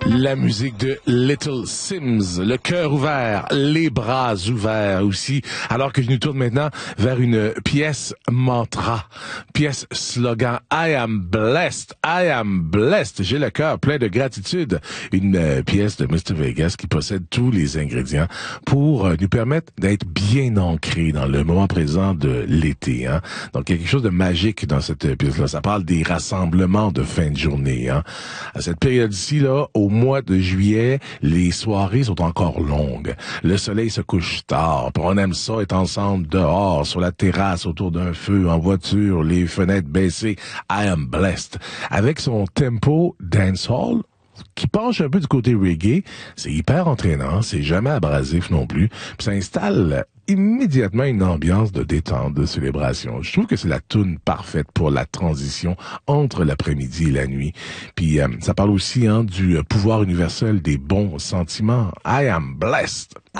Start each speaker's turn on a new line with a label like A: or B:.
A: La musique de Little Sims, le cœur ouvert, les bras ouverts aussi, alors que je nous tourne maintenant vers une pièce mantra, pièce slogan « I am blessed, I am blessed ». J'ai le cœur plein de gratitude. Une pièce de Mr. Vegas qui possède tous les ingrédients pour nous permettre d'être bien ancrés dans le moment présent de l'été. Hein? Donc, il y a quelque chose de magique dans cette pièce-là. Ça parle des rassemblements de fin de journée. Hein? À cette période-ci, là, au mois de juillet, les soirées sont encore longues. Le soleil se couche tard. Puis on aime ça être ensemble dehors, sur la terrasse, autour d'un feu, en voiture, les fenêtres baissées. I am blessed. Avec son tempo dancehall, qui penche un peu du côté reggae, c'est hyper entraînant, c'est jamais abrasif non plus, puis ça installe immédiatement une ambiance de détente, de célébration. Je trouve que c'est la toune parfaite pour la transition entre l'après-midi et la nuit. Puis ça parle aussi du pouvoir universel des bons sentiments. I am blessed.